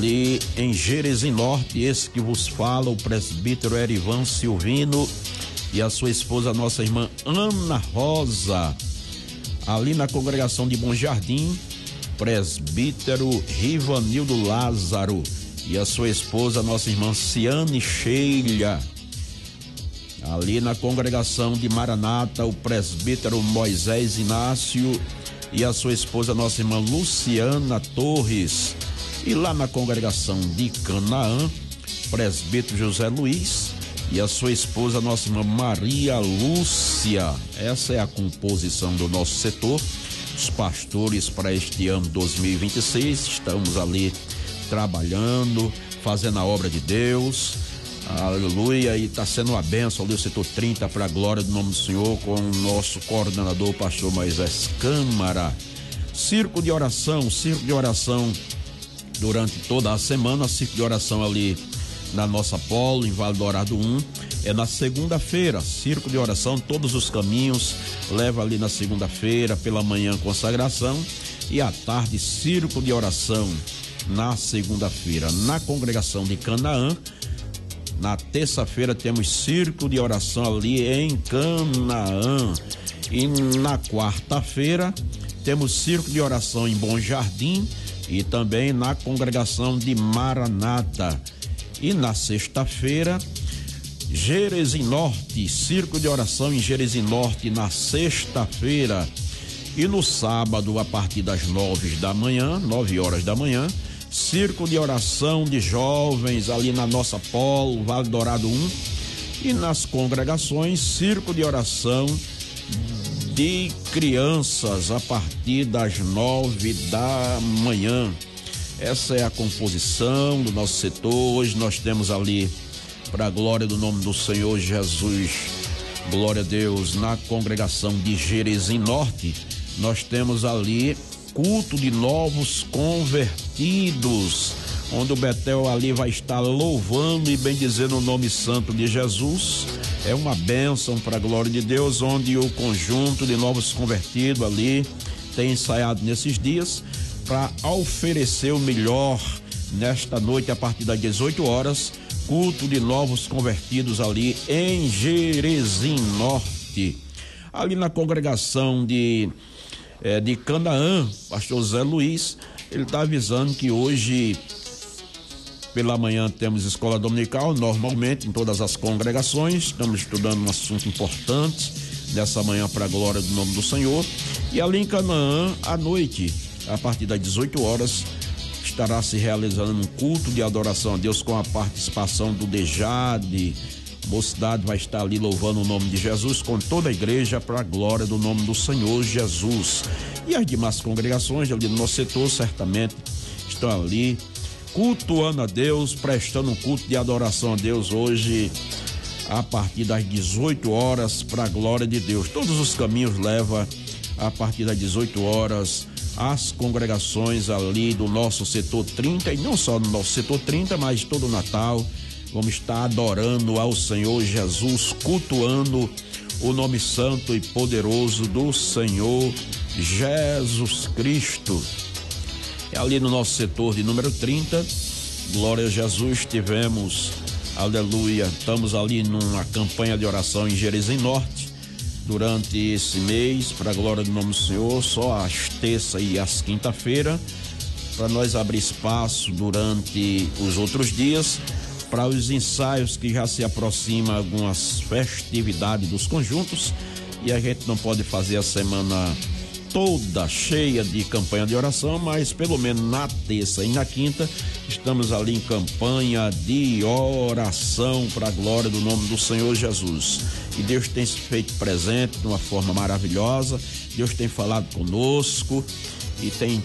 ali em Jerezim Norte. Esse que vos fala, o presbítero Erivan Silvino e a sua esposa, nossa irmã Ana Rosa. Ali na congregação de Bom Jardim, presbítero Rivanildo Lázaro e a sua esposa, nossa irmã Ciane Sheila. Ali na congregação de Maranata, o presbítero Moisés Inácio e a sua esposa, nossa irmã Luciana Torres. E lá na congregação de Canaã, presbítero José Luiz e a sua esposa, nossa irmã Maria Lúcia. Essa é a composição do nosso setor, os pastores para este ano 2026. Estamos ali trabalhando, fazendo a obra de Deus, aleluia, e está sendo uma bênção ali o setor 30 para a glória do nome do Senhor, com o nosso coordenador, o pastor Moisés Câmara. Circo de oração durante toda a semana, circo de oração ali na nossa Polo, em Vale do Dourado 1, é na segunda-feira, circo de oração, todos os caminhos, leva ali na segunda-feira, pela manhã consagração e à tarde circo de oração na segunda-feira. Na congregação de Canaã, na terça-feira temos circo de oração ali em Canaã e na quarta-feira temos circo de oração em Bom Jardim e também na congregação de Maranata. E na sexta-feira, Jerezim Norte, circo de oração em Jerezim Norte na sexta-feira. E no sábado, a partir das 9 horas da manhã, circo de oração de jovens ali na nossa Polo, Vale do Dourado 1. E nas congregações, circo de oração de crianças a partir das 9 da manhã. Essa é a composição do nosso setor. Hoje nós temos ali, para a glória do nome do Senhor Jesus, glória a Deus, na congregação de Jerezim Norte, nós temos ali culto de novos convertidos, onde o Betel ali vai estar louvando e bendizendo o nome santo de Jesus. É uma bênção para a glória de Deus, onde o conjunto de novos convertidos ali tem ensaiado nesses dias para oferecer o melhor nesta noite a partir das 18 horas, culto de novos convertidos ali em Jerezim Norte. Ali na congregação de Canaã, pastor Zé Luiz, ele está avisando que hoje pela manhã temos escola dominical, normalmente em todas as congregações. Estamos estudando um assunto importante nessa manhã para a glória do nome do Senhor. E ali em Canaã, à noite, a partir das 18 horas, estará se realizando um culto de adoração a Deus com a participação do Dejade. Mocidade vai estar ali louvando o nome de Jesus com toda a igreja para a glória do nome do Senhor Jesus. E as demais congregações ali no nosso setor certamente estão ali cultuando a Deus, prestando um culto de adoração a Deus hoje a partir das 18 horas para a glória de Deus. Todos os caminhos levam a partir das 18 horas as congregações ali do nosso setor 30, e não só no nosso setor 30, mas todo o Natal vamos estar adorando ao Senhor Jesus, cultuando o nome santo e poderoso do Senhor Jesus Cristo. É ali no nosso setor de número 30, glória a Jesus, tivemos, aleluia, estamos ali numa campanha de oração em Jerezim Norte, durante esse mês, para a glória do nome do Senhor, só às terça e às quinta-feira, para nós abrir espaço durante os outros dias, para os ensaios que já se aproximam algumas festividades dos conjuntos, e a gente não pode fazer a semana toda cheia de campanha de oração, mas pelo menos na terça e na quinta estamos ali em campanha de oração para a glória do nome do Senhor Jesus. E Deus tem se feito presente de uma forma maravilhosa. Deus tem falado conosco e tem,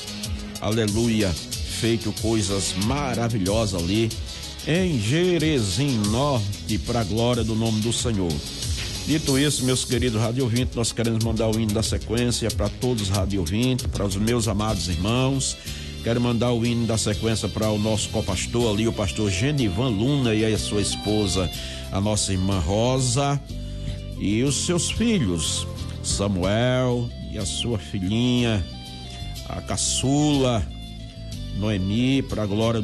aleluia, feito coisas maravilhosas ali em Jerezim Norte para a glória do nome do Senhor. Dito isso, meus queridos rádio ouvintes, nós queremos mandar o hino da sequência para todos os rádio ouvintes, para os meus amados irmãos. Quero mandar o hino da sequência para o nosso copastor ali, o pastor Genivan Luna, e a sua esposa, a nossa irmã Rosa, e os seus filhos, Samuel e a sua filhinha, a caçula Noemi, para a glória